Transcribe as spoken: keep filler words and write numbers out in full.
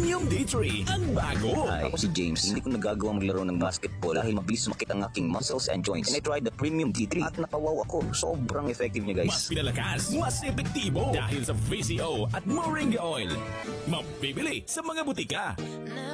Premium D three, ang bago. Hi, ako si James. Hindi ko nagagawa maglaro ng basketball dahil mabilis makita ang aking muscles and joints. And I tried the Premium D three at napawaw ako. Sobrang effective niya, guys. Mas pinalakas, mas epektibo dahil sa V C O at Moringa Oil. Mabibili sa mga butika.